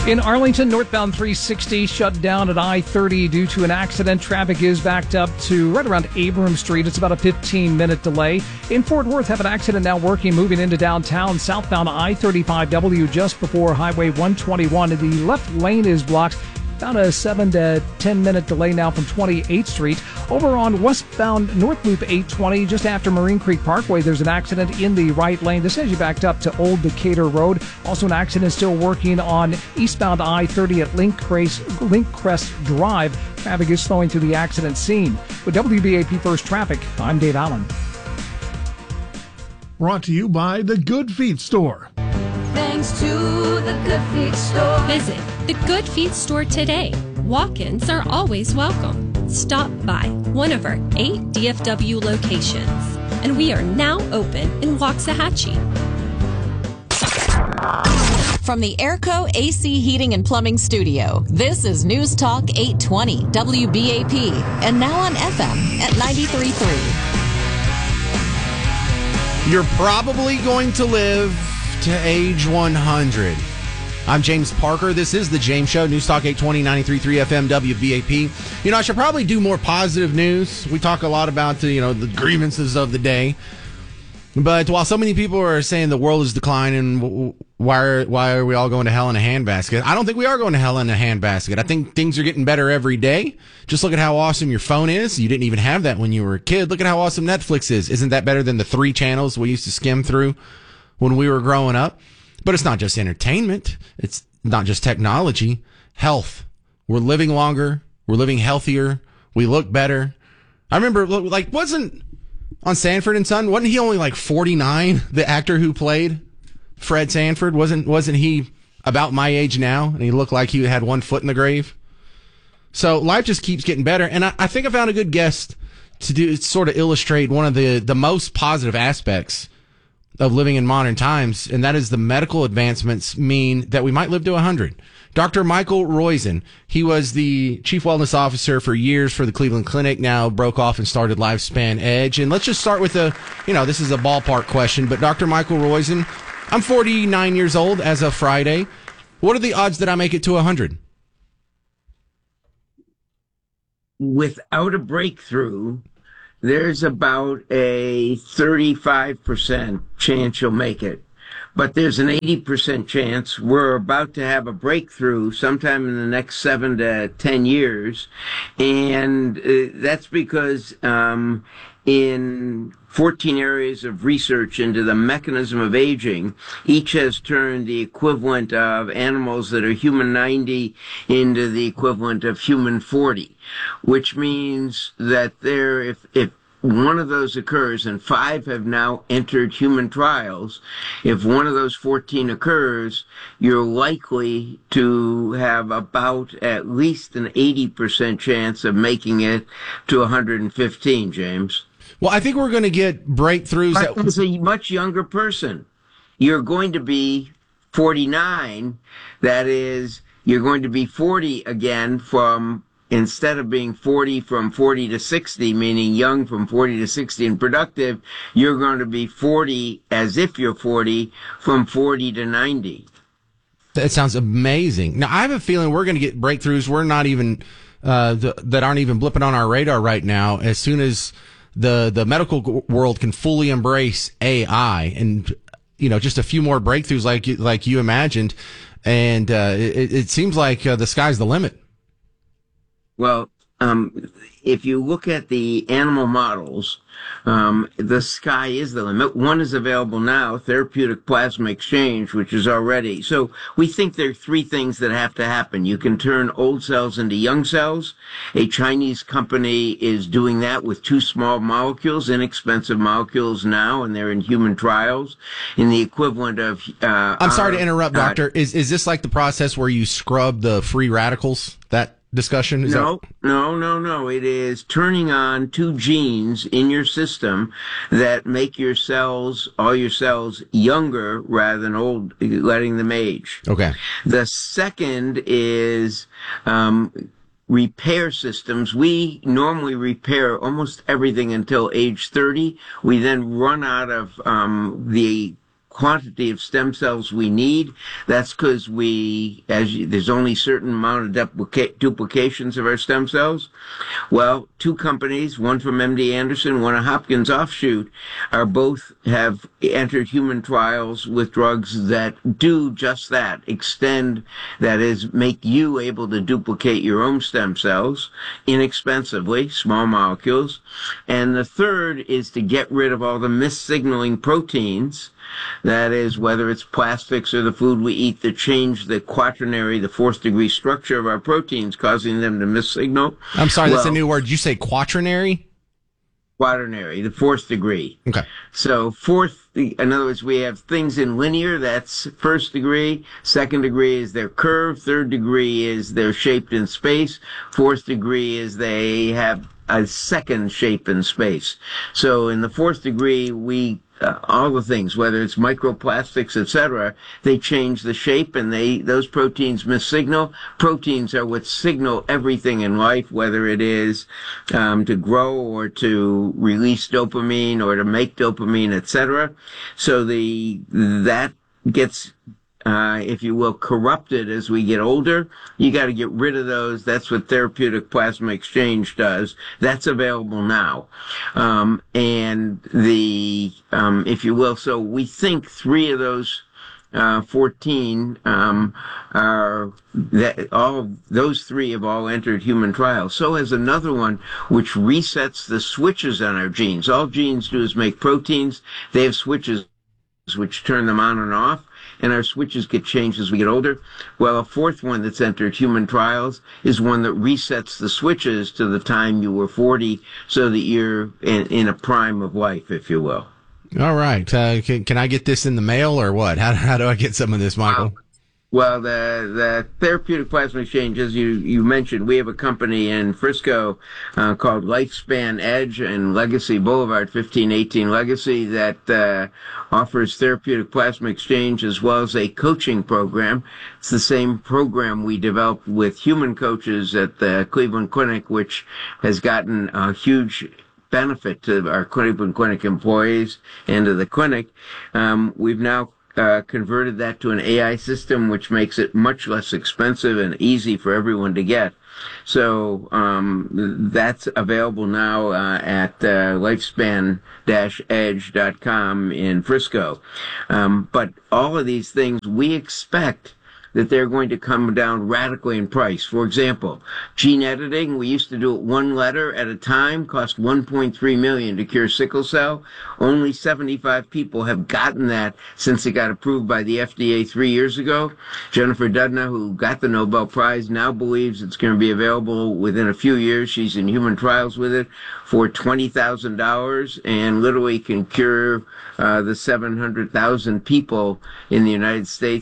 In Arlington, northbound 360 shut down at I-30 due to an accident. Traffic is backed up to right around Abrams Street. It's about a 15-minute delay. In Fort Worth, have an accident now working, moving into downtown. Southbound I-35W just before Highway 121. The left lane is blocked. About a 7 to 10 minute delay now from 28th Street. Over on westbound North Loop 820, just after Marine Creek Parkway, there's an accident in the right lane. This has you backed up to Old Decatur Road. Also an accident still working on eastbound I-30 at Link Crest Drive. Traffic is slowing through the accident scene. With WBAP First Traffic, I'm Dave Allen. Brought to you by the Good Feet Store. Thanks to the Good Feet Store. Visit the Good Feet Store today. Walk-ins are always welcome. Stop by one of our 8 DFW locations. And we are now open in Waxahachie. From the Airco AC Heating and Plumbing Studio, this is News Talk 820 WBAP. And now on FM at 93.3. You're probably going to live to age 100. I'm James Parker. This is The James Show, News Talk 820, 93.3 FM, WBAP. You know, I should probably do more positive news. We talk a lot about, the grievances of the day. But while so many people are saying the world is declining, why are we all going to hell in a handbasket? I don't think we are going to hell in a handbasket. I think things are getting better every day. Just look at how awesome your phone is. You didn't even have that when you were a kid. Look at how awesome Netflix is. Isn't that better than the 3 channels we used to skim through when we were growing up? But it's not just entertainment. It's not just technology. Health. We're living longer. We're living healthier. We look better. I remember, wasn't on Sanford and Son, wasn't he only 49? The actor who played Fred Sanford, wasn't he about my age now? And he looked like he had one foot in the grave. So life just keeps getting better. And I think I found a good guest to sort of illustrate one of the most positive aspects of living in modern times, and that is the medical advancements mean that we might live to 100. Dr. Michael Roizen, he was the chief wellness officer for years for the Cleveland Clinic, now broke off and started Lifespan Edge. And let's just start with this is a ballpark question, but Dr. Michael Roizen, I'm 49 years old as of Friday. What are the odds that I make it to 100? Without a breakthrough, there's about a 35% chance you'll make it. But there's an 80% chance we're about to have a breakthrough sometime in the next 7 to 10 years. And that's because in 14 areas of research into the mechanism of aging, each has turned the equivalent of animals that are human 90 into the equivalent of human 40, which means that if one of those occurs, and 5 have now entered human trials, if one of those 14 occurs, you're likely to have about at least an 80% chance of making it to 115, James. Well, I think we're going to get breakthroughs. But as a much younger person, you're going to be 49. That is, you're going to be 40 again instead of being 40 from 40 to 60, meaning young from 40 to 60 and productive, you're going to be 40 as if you're 40 from 40 to 90. That sounds amazing. Now, I have a feeling we're going to get breakthroughs we're not even, that aren't even blipping on our radar right now, as soon as the medical world can fully embrace AI and, just a few more breakthroughs like you imagined. And it seems like the sky's the limit. Well, if you look at the animal models, the sky is the limit. One is available now, therapeutic plasma exchange, which is already. So we think there are 3 things that have to happen. You can turn old cells into young cells. A Chinese company is doing that with 2 small molecules, inexpensive molecules now, and they're in human trials in the equivalent of... I'm sorry to interrupt, Doctor. Is this like the process where you scrub the free radicals? That discussion? No. It is turning on 2 genes in your system that make all your cells younger rather than old, letting them age. Okay. The second is repair systems. We normally repair almost everything until age 30. We then run out of the quantity of stem cells we need. That's because there's only a certain amount of duplications of our stem cells. Well, two companies, one from MD Anderson, one a Hopkins offshoot, both have entered human trials with drugs that do just that, extend, that is, make you able to duplicate your own stem cells inexpensively, small molecules. And the third is to get rid of all the missignaling proteins, that is, whether it's plastics or the food we eat, that change the quaternary, the fourth degree structure of our proteins, causing them to missignal. I'm sorry, that's a new word. Did you say quaternary? Quaternary, the fourth degree. Okay. So in other words, we have things in linear, that's first degree. Second degree is they're curved. Third degree is they're shaped in space. Fourth degree is they have a second shape in space. So in the fourth degree, all the things, whether it's microplastics, etc., they change the shape, and those proteins missignal. Proteins are what signal everything in life, whether it is to grow or to release dopamine or to make dopamine, etc. So that gets if you will, corrupted as we get older. You got to get rid of those. That's what therapeutic plasma exchange does. That's available now. If you will, so we think 3 of those 14 those 3 have all entered human trials. So has another one which resets the switches on our genes. All genes do is make proteins. They have switches which turn them on and off, and our switches get changed as we get older. Well, a fourth one that's entered human trials is one that resets the switches to the time you were 40, so that you're in a prime of life, if you will. All right. Can I get this in the mail or what? How do I get some of this, Michael? Well, the therapeutic plasma exchange, as you mentioned, we have a company in Frisco called Lifespan Edge and Legacy Boulevard, 1518 Legacy, that offers therapeutic plasma exchange as well as a coaching program. It's the same program we developed with human coaches at the Cleveland Clinic, which has gotten a huge benefit to our Cleveland Clinic employees and to the clinic. We've now converted that to an AI system, which makes it much less expensive and easy for everyone to get. So that's available now at lifespan-edge.com in Frisco. But all of these things, we expect that they're going to come down radically in price. For example, gene editing, we used to do it 1 letter at a time, cost $1.3 million to cure sickle cell. Only 75 people have gotten that since it got approved by the FDA 3 years ago. Jennifer Doudna, who got the Nobel Prize, now believes it's going to be available within a few years. She's in human trials with it for $20,000 and literally can cure the 700,000 people in the United States,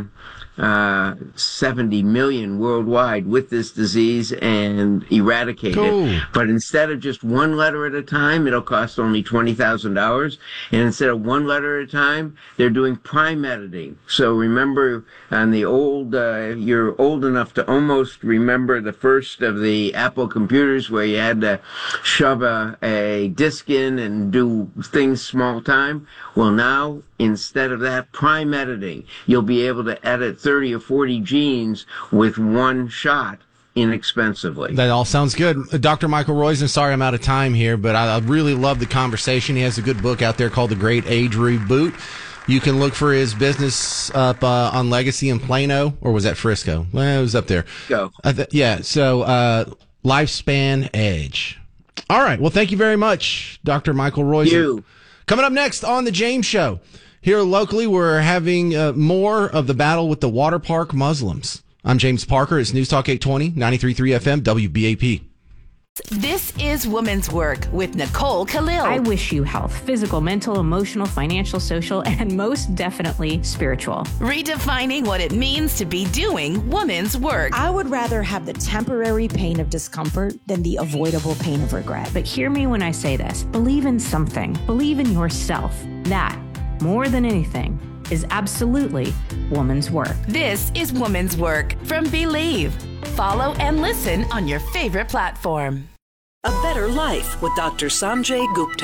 70 million worldwide with this disease, and eradicate it. But instead of just 1 letter at a time, it'll cost only $20,000. And instead of 1 letter at a time, they're doing prime editing. So remember, on the old, you're old enough to almost remember the first of the Apple computers where you had to shove a disk in and do things small time. Well, now, instead of that, prime editing. You'll be able to edit 30 or 40 genes with 1 shot inexpensively. That all sounds good. Dr. Michael Roizen, sorry I'm out of time here, but I really love the conversation. He has a good book out there called The Great Age Reboot. You can look for his business up on Legacy in Plano, or was that Frisco? Well, it was up there. Go. So Lifespan Edge. All right. Well, thank you very much, Dr. Michael Roizen. Coming up next on The James Show. Here locally, we're having more of the battle with the water park Muslims. I'm James Parker. It's News Talk 820, 93.3 FM, WBAP. This is Woman's Work with Nicole Khalil. I wish you health, physical, mental, emotional, financial, social, and most definitely spiritual. Redefining what it means to be doing woman's work. I would rather have the temporary pain of discomfort than the avoidable pain of regret. But hear me when I say this. Believe in something. Believe in yourself. That, more than anything, is absolutely woman's work. This is Woman's Work from Believe. Follow and listen on your favorite platform. A Better Life with Dr. Sanjay Gupta.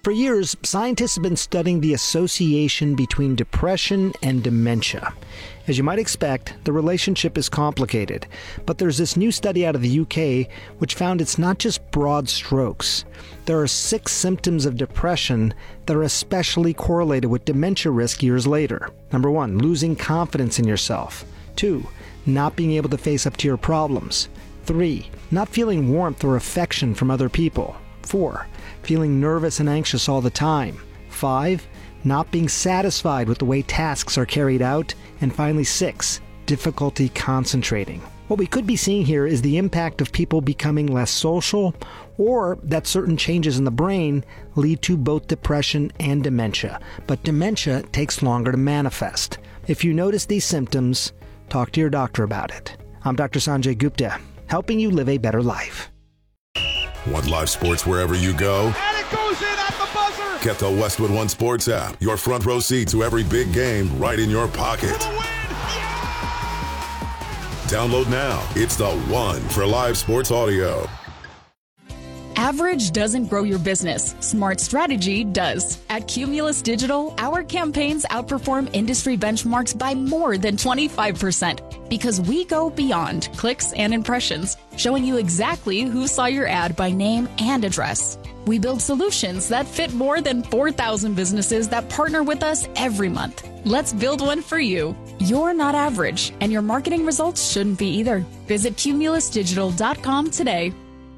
For years, scientists have been studying the association between depression and dementia. As you might expect, the relationship is complicated, but there's this new study out of the UK which found it's not just broad strokes. There are 6 symptoms of depression that are especially correlated with dementia risk years later. Number 1, losing confidence in yourself. 2, not being able to face up to your problems. 3, not feeling warmth or affection from other people. 4, feeling nervous and anxious all the time. 5, not being satisfied with the way tasks are carried out. And finally, 6, difficulty concentrating. What we could be seeing here is the impact of people becoming less social, or that certain changes in the brain lead to both depression and dementia. But dementia takes longer to manifest. If you notice these symptoms, talk to your doctor about it. I'm Dr. Sanjay Gupta, helping you live a better life. Want live sports wherever you go? And it goes in at the buzzer! Get the Westwood One Sports app. Your front row seat to every big game right in your pocket. For the win! Yeah! Download now. It's the one for live sports audio. Average doesn't grow your business. Smart strategy does. At Cumulus Digital, our campaigns outperform industry benchmarks by more than 25% because we go beyond clicks and impressions, showing you exactly who saw your ad by name and address. We build solutions that fit more than 4,000 businesses that partner with us every month. Let's build one for you. You're not average, and your marketing results shouldn't be either. Visit cumulusdigital.com today.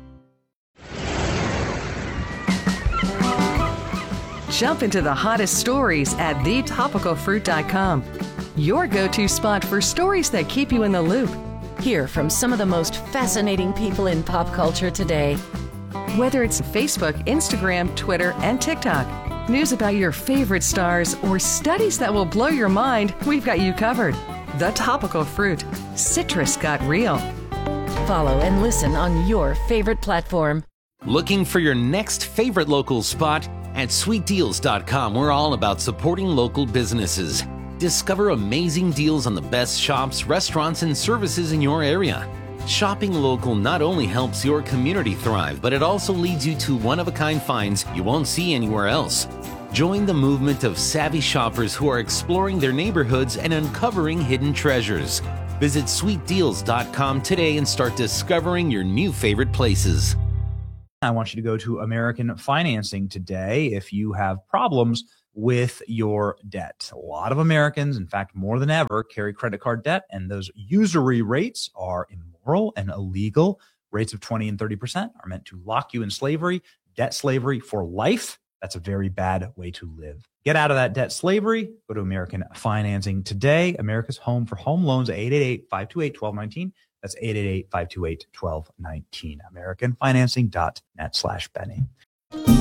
Jump into the hottest stories at thetopicalfruit.com. Your go-to spot for stories that keep you in the loop. Hear from some of the most fascinating people in pop culture today. Whether it's Facebook, Instagram, Twitter, and TikTok, news about your favorite stars, or studies that will blow your mind, we've got you covered. The Topical Fruit. Citrus got real. Follow and listen on your favorite platform. Looking for your next favorite local spot? At sweetdeals.com, we're all about supporting local businesses. Discover amazing deals on the best shops, restaurants, and services in your area. Shopping local not only helps your community thrive, but it also leads you to one-of-a-kind finds you won't see anywhere else. Join the movement of savvy shoppers who are exploring their neighborhoods and uncovering hidden treasures. Visit sweetdeals.com today and start discovering your new favorite places. I want you to go to American Financing today if you have problems with your debt. A lot of Americans, in fact, more than ever, carry credit card debt, and those usury rates are immoral and illegal. Rates of 20 and 30% are meant to lock you in slavery, debt slavery for life. That's a very bad way to live. Get out of that debt slavery. Go to American Financing today. America's home for home loans, 888-528-1219. That's 888-528-1219. AmericanFinancing.net/Benny.